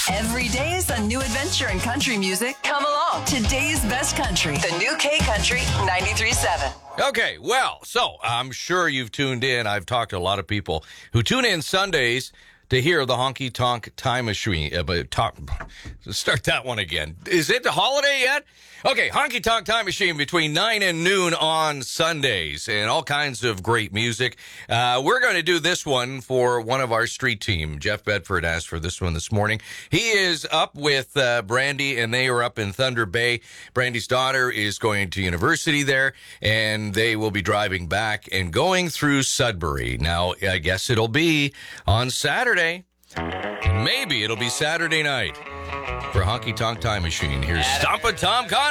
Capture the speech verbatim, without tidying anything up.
Every day is a new adventure in country music. Come along. Today's best country. The new K Country ninety-three point seven. Okay, well, so I'm sure you've tuned in. I've talked to a lot of people who tune in Sundays to hear the Honky Tonk Time Machine. Uh, but talk, start that one again. Is it the holiday yet? Okay, Honky Tonk Time Machine between nine and noon on Sundays, and all kinds of great music. Uh, we're going to do this one for one of our street team. Jeff Bedford asked for this one this morning. He is up with uh, Brandy, and they are up in Thunder Bay. Brandy's daughter is going to university there, and they will be driving back and going through Sudbury. Now, I guess it'll be on Saturday. Maybe it'll be Saturday night for Honky Tonk Time Machine. Here's Stompa Tom Connor.